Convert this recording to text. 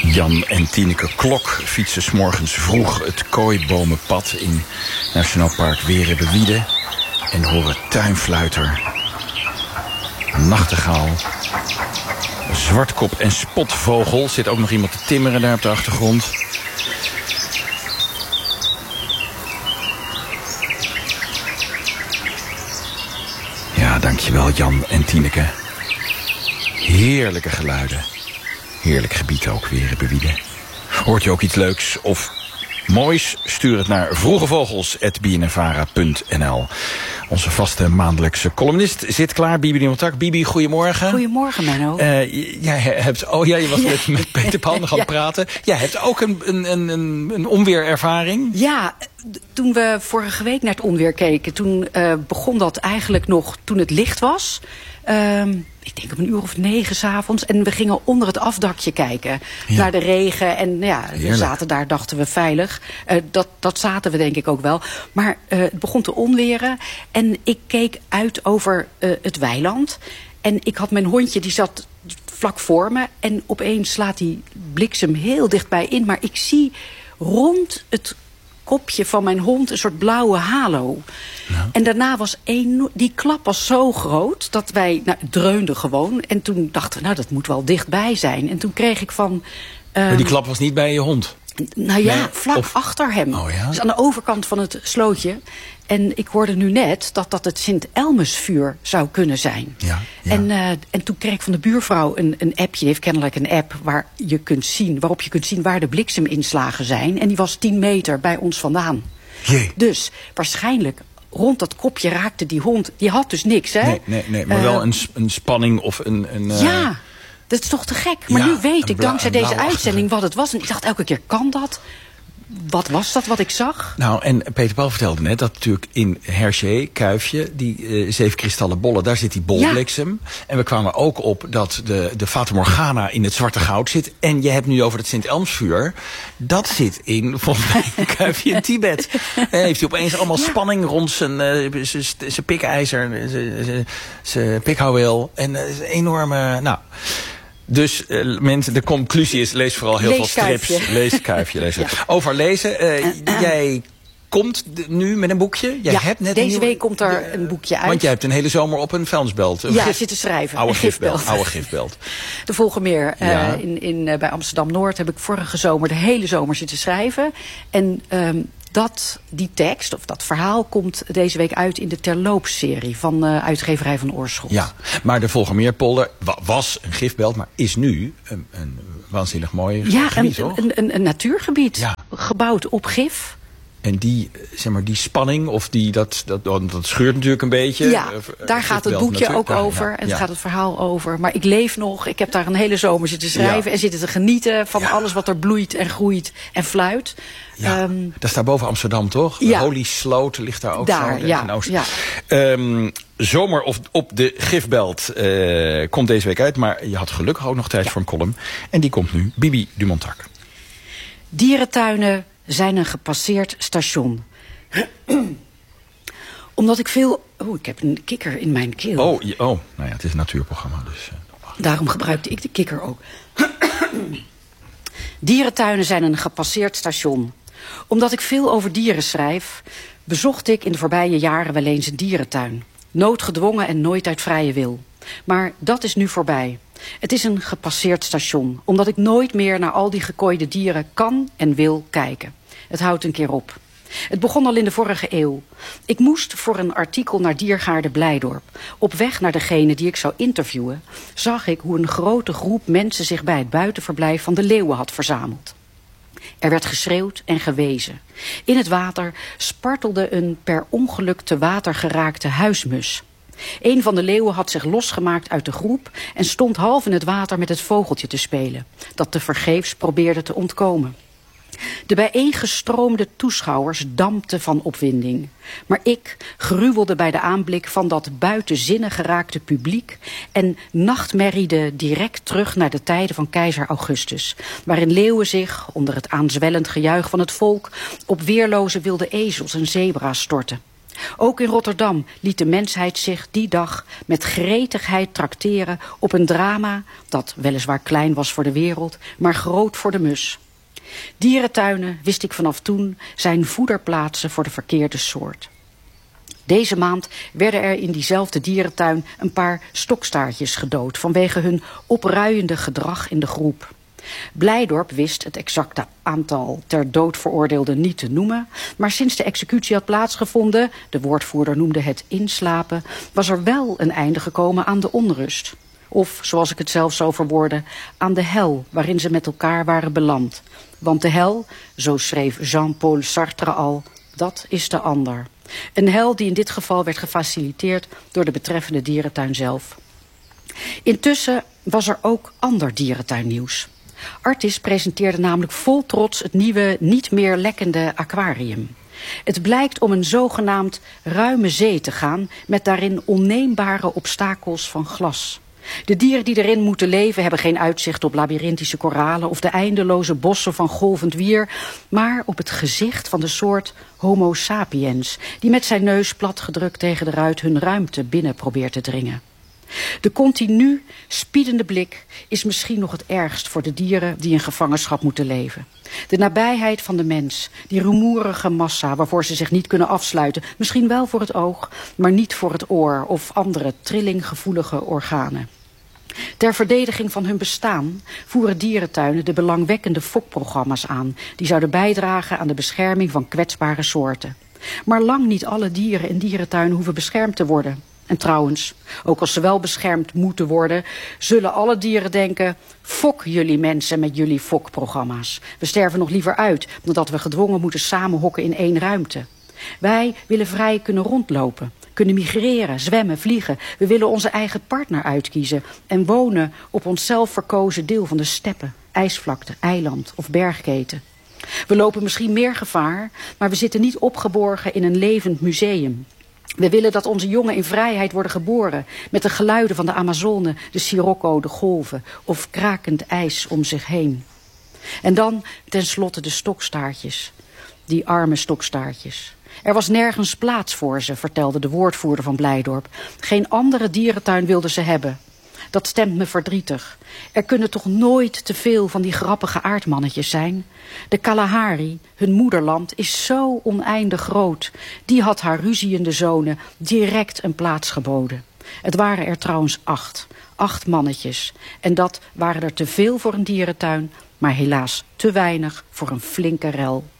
Jan en Tineke Klok fietsen 's morgens vroeg het Kooibomenpad in Nationaal Park Werenbewiede en horen tuinfluiter, nachtegaal, zwartkop en spotvogel. Zit ook nog iemand te timmeren daar op de achtergrond. Ja, dankjewel Jan en Tineke. Heerlijke geluiden. Heerlijk gebied ook weer, Bewiede. Hoort je ook iets leuks of moois? Stuur het naar vroegevogels@bnnvara.nl. Onze vaste maandelijkse columnist zit klaar, Bibi Dumontak. Bibi, goedemorgen. Goedemorgen, Menno. Jij hebt... Oh ja, je was met Peter Pan gaan praten. Jij hebt ook een onweerervaring. Ja, toen we vorige week naar het onweer keken, toen begon dat eigenlijk nog toen het licht was. Ik denk om 9:00 's avonds. En we gingen onder het afdakje kijken naar de regen. En we zaten daar, dachten we, veilig. Dat zaten we denk ik ook wel. Maar het begon te onweren. En ik keek uit over het weiland. En ik had mijn hondje, die zat vlak voor me. En opeens slaat die bliksem heel dichtbij in. Maar ik zie rond het kopje van mijn hond een soort blauwe halo. Ja. En daarna was die klap was zo groot dat wij dreunden gewoon. En toen dachten we, dat moet wel dichtbij zijn. En toen kreeg ik van... Maar die klap was niet bij je hond? Nou ja, vlak achter hem. Oh ja? Dus aan de overkant van het slootje. En ik hoorde nu net dat het Sint-Elmusvuur zou kunnen zijn. Ja, ja. En toen kreeg ik van de buurvrouw een appje. Die heeft kennelijk een app waarop je kunt zien waar de blikseminslagen zijn. En die was 10 meter bij ons vandaan. Jee. Dus waarschijnlijk rond dat kopje raakte die hond. Die had dus niks, hè? Nee, maar wel een spanning of een Ja, dat is toch te gek. Maar nu weet ik dankzij deze uitzending wat het was. En ik dacht elke keer, kan dat? Wat was dat wat ik zag? Nou, en Peter Paul vertelde net dat natuurlijk in Hergé, Kuifje, die 7 kristallen bollen, daar zit die bolbliksem. Ja. En we kwamen ook op dat de Fata Morgana in het zwarte goud zit. En je hebt nu over het Sint-Elmsvuur. Dat zit in, volgens mij, Kuifje in Tibet. Heeft hij opeens allemaal spanning rond zijn pikijzer, zijn pikhouweel. En een enorme, Dus mensen, de conclusie is, lees vooral heel veel strips. Lees Kuifje. Lees. Ja. Over lezen, jij komt nu met een boekje. Jij hebt net deze week komt er een boekje uit. Want jij hebt een hele zomer op een vuilnisbelt. Zitten schrijven. Oude gifbelt. De Volgemeer bij Amsterdam-Noord heb ik vorige zomer de hele zomer zitten schrijven. En die tekst, of dat verhaal, komt deze week uit in de Terloops-serie van uitgeverij van Oorschot. Ja, maar de Volgemeerpolder was een gifbelt, maar is nu een waanzinnig mooi gebied, toch? Een natuurgebied, gebouwd op gif. En die spanning, of dat scheurt natuurlijk een beetje. Ja, daar gaat het boekje ook over. En het gaat het verhaal over. Maar ik leef nog. Ik heb daar een hele zomer zitten schrijven. En zitten te genieten van alles wat er bloeit en groeit en fluit. Ja, dat is daar boven Amsterdam, toch? Ja. Holy Sloot ligt daar ook daar, zo. Ja. Zomer op de gifbelt komt deze week uit. Maar je had gelukkig ook nog tijd voor een column. En die komt nu. Bibi Dumontak. Dierentuinen zijn een gepasseerd station. Omdat ik veel... ik heb een kikker in mijn keel. Nou ja, het is een natuurprogramma, dus... Daarom gebruikte ik de kikker ook. Dierentuinen zijn een gepasseerd station. Omdat ik veel over dieren schrijf, bezocht ik in de voorbije jaren wel eens een dierentuin. Noodgedwongen en nooit uit vrije wil. Maar dat is nu voorbij. Het is een gepasseerd station, omdat ik nooit meer naar al die gekooide dieren kan en wil kijken. Het houdt een keer op. Het begon al in de vorige eeuw. Ik moest voor een artikel naar Diergaarde Blijdorp. Op weg naar degene die ik zou interviewen, zag ik hoe een grote groep mensen zich bij het buitenverblijf van de leeuwen had verzameld. Er werd geschreeuwd en gewezen. In het water spartelde een per ongeluk te water geraakte huismus. Een van de leeuwen had zich losgemaakt uit de groep en stond half in het water met het vogeltje te spelen, dat tevergeefs probeerde te ontkomen. De bijeengestroomde toeschouwers dampten van opwinding. Maar ik gruwelde bij de aanblik van dat buiten zinnen geraakte publiek en nachtmerriede direct terug naar de tijden van keizer Augustus, waarin leeuwen zich, onder het aanzwellend gejuich van het volk, op weerloze wilde ezels en zebra's stortten. Ook in Rotterdam liet de mensheid zich die dag met gretigheid trakteren op een drama dat weliswaar klein was voor de wereld, maar groot voor de mus. Dierentuinen, wist ik vanaf toen, zijn voederplaatsen voor de verkeerde soort. Deze maand werden er in diezelfde dierentuin een paar stokstaartjes gedood vanwege hun opruiende gedrag in de groep. Blijdorp wist het exacte aantal ter dood veroordeelden niet te noemen, maar sinds de executie had plaatsgevonden, de woordvoerder noemde het inslapen, was er wel een einde gekomen aan de onrust. Of, zoals ik het zelf zou verwoorden, aan de hel waarin ze met elkaar waren beland. Want de hel, zo schreef Jean-Paul Sartre al, dat is de ander. Een hel die in dit geval werd gefaciliteerd door de betreffende dierentuin zelf. Intussen was er ook ander dierentuinnieuws. Artis presenteerde namelijk vol trots het nieuwe, niet meer lekkende aquarium. Het blijkt om een zogenaamd ruime zee te gaan met daarin onneembare obstakels van glas. De dieren die erin moeten leven hebben geen uitzicht op labyrinthische koralen of de eindeloze bossen van golvend wier, maar op het gezicht van de soort Homo sapiens, die met zijn neus platgedrukt tegen de ruit hun ruimte binnen probeert te dringen. De continu spiedende blik is misschien nog het ergst voor de dieren die in gevangenschap moeten leven. De nabijheid van de mens, die rumoerige massa waarvoor ze zich niet kunnen afsluiten, misschien wel voor het oog, maar niet voor het oor of andere trillinggevoelige organen. Ter verdediging van hun bestaan voeren dierentuinen de belangwekkende fokprogramma's aan, die zouden bijdragen aan de bescherming van kwetsbare soorten. Maar lang niet alle dieren in dierentuinen hoeven beschermd te worden. En trouwens, ook als ze wel beschermd moeten worden, zullen alle dieren denken, fok jullie mensen met jullie fokprogramma's. We sterven nog liever uit dan dat we gedwongen moeten samenhokken in één ruimte. Wij willen vrij kunnen rondlopen, kunnen migreren, zwemmen, vliegen. We willen onze eigen partner uitkiezen en wonen op onszelf verkozen deel van de steppen, ijsvlakte, eiland of bergketen. We lopen misschien meer gevaar, maar we zitten niet opgeborgen in een levend museum. We willen dat onze jongen in vrijheid worden geboren, met de geluiden van de Amazone, de Sirocco, de golven of krakend ijs om zich heen. En dan tenslotte de stokstaartjes, die arme stokstaartjes. Er was nergens plaats voor ze, vertelde de woordvoerder van Blijdorp. Geen andere dierentuin wilde ze hebben. Dat stemt me verdrietig. Er kunnen toch nooit te veel van die grappige aardmannetjes zijn? De Kalahari, hun moederland, is zo oneindig groot. Die had haar ruziende zonen direct een plaats geboden. Het waren er trouwens 8. 8 mannetjes. En dat waren er te veel voor een dierentuin, maar helaas te weinig voor een flinke rel.